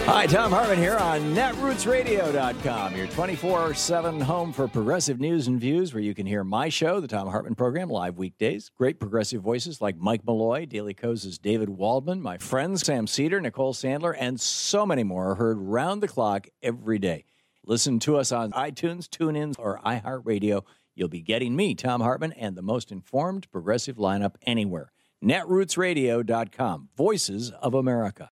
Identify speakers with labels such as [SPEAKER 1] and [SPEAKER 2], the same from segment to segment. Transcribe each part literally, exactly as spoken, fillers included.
[SPEAKER 1] Hi, Tom Hartman here on netroots radio dot com, your twenty-four seven home for progressive news and views, where you can hear my show, the Tom Hartman Program, live weekdays. Great progressive voices like Mike Malloy, Daily Kos's David Waldman, my friends Sam Cedar, Nicole Sandler, and so many more are heard round the clock every day. Listen to us on iTunes, TuneIn, or iHeartRadio. You'll be getting me, Tom Hartman, and the most informed progressive lineup anywhere. netroots radio dot com, Voices of America.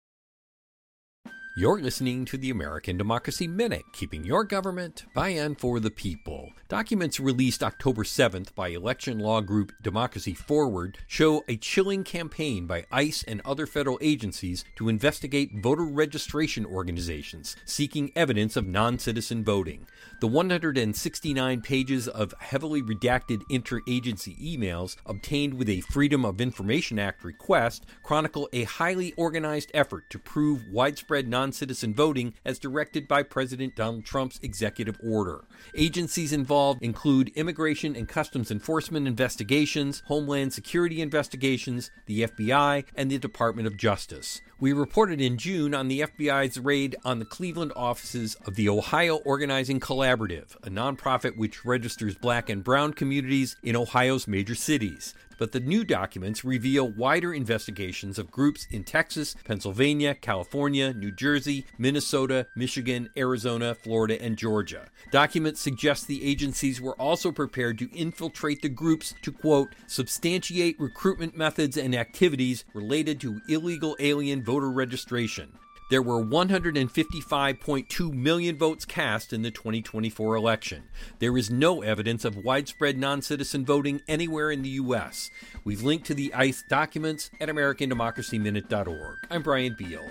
[SPEAKER 2] You're listening to the American Democracy Minute, keeping your government by and for the people. Documents released October seventh by election law group Democracy Forward show a chilling campaign by ICE and other federal agencies to investigate voter registration organizations seeking evidence of non-citizen voting. The one hundred sixty-nine pages of heavily redacted interagency emails obtained with a Freedom of Information Act request chronicle a highly organized effort to prove widespread non-citizen voting as directed by President Donald Trump's executive order. Agencies involved include Immigration and Customs Enforcement investigations, Homeland Security investigations, the F B I, and the Department of Justice. We reported in June on the F B I's raid on the Cleveland offices of the Ohio Organizing Collaborative, a nonprofit which registers black and brown communities in Ohio's major cities. But the new documents reveal wider investigations of groups in Texas, Pennsylvania, California, New Jersey, Minnesota, Michigan, Arizona, Florida, and Georgia. Documents suggest the agencies were also prepared to infiltrate the groups to, quote, substantiate recruitment methods and activities related to illegal alien voter registration. There were one hundred fifty-five point two million votes cast in the twenty twenty-four election. There is no evidence of widespread non-citizen voting anywhere in the U S. We've linked to the ICE documents at American Democracy Minute dot org. I'm Brian Beal.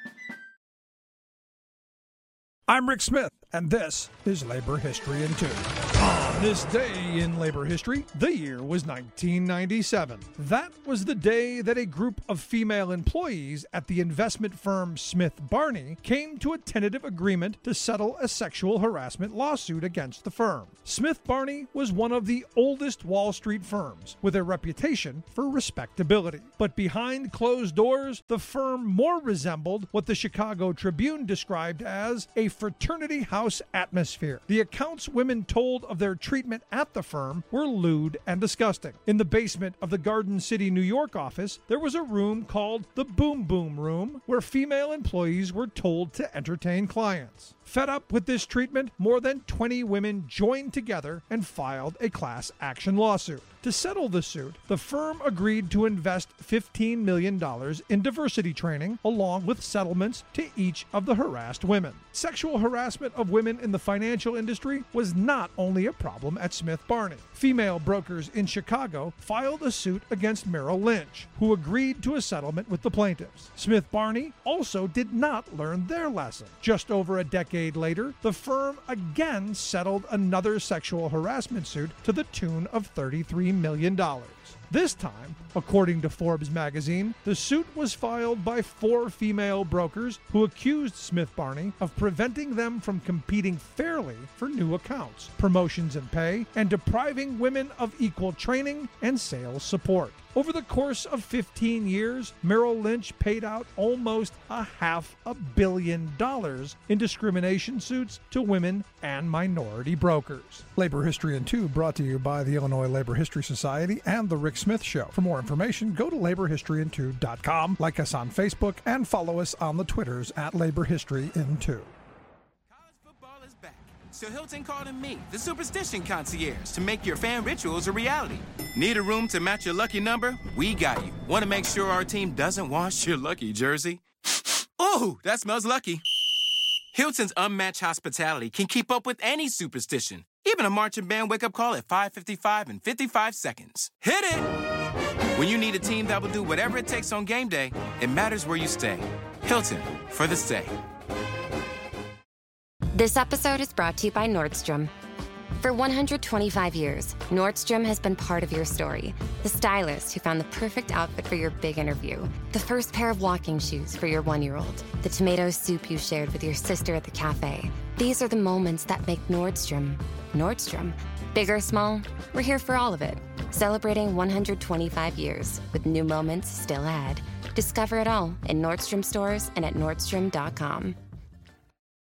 [SPEAKER 3] I'm Rick Smith, and this is Labor History in Two. On this day in labor history, the year was nineteen ninety-seven. That was the day that a group of female employees at the investment firm Smith Barney came to a tentative agreement to settle a sexual harassment lawsuit against the firm. Smith Barney was one of the oldest Wall Street firms, with a reputation for respectability. But behind closed doors, the firm more resembled what the Chicago Tribune described as a fraternity house atmosphere. The accounts women told of their treatment at the firm were lewd and disgusting. In the basement of the Garden City, New York office, there was a room called the Boom Boom Room, where female employees were told to entertain clients. Fed up with this treatment, more than twenty women joined together and filed a class action lawsuit. To settle the suit, the firm agreed to invest fifteen million dollars in diversity training, along with settlements to each of the harassed women. Sexual harassment of women in the financial industry was not only a problem at Smith Barney. Female brokers in Chicago filed a suit against Merrill Lynch, who agreed to a settlement with the plaintiffs. Smith Barney also did not learn their lesson. Just over a decade later, the firm again settled another sexual harassment suit to the tune of thirty-three million dollars. This time, according to Forbes magazine, the suit was filed by four female brokers who accused Smith Barney of preventing them from competing fairly for new accounts, promotions and pay, and depriving women of equal training and sales support. Over the course of fifteen years, Merrill Lynch paid out almost a half a billion dollars in discrimination suits to women and minority brokers. Labor History in Two brought to you by the Illinois Labor History Society and The Rick Smith Show. For more information, go to labor history in two dot com, like us on Facebook, and follow us on the Twitters at Labor History in Two.
[SPEAKER 4] So Hilton called in me, the Superstition Concierge, to make your fan rituals a reality. Need a room to match your lucky number? We got you. Want to make sure our team doesn't wash your lucky jersey? Ooh, that smells lucky. Hilton's unmatched hospitality can keep up with any superstition. Even a marching band wake-up call at five fifty-five and fifty-five seconds. Hit it! When you need a team that will do whatever it takes on game day, it matters where you stay. Hilton, for the stay.
[SPEAKER 5] This episode is brought to you by Nordstrom. For one hundred twenty-five years, Nordstrom has been part of your story. The stylist who found the perfect outfit for your big interview. The first pair of walking shoes for your one-year-old. The tomato soup you shared with your sister at the cafe. These are the moments that make Nordstrom, Nordstrom. Big or small, we're here for all of it. Celebrating one hundred twenty-five years with new moments still ahead. Discover it all in Nordstrom stores and at Nordstrom dot com.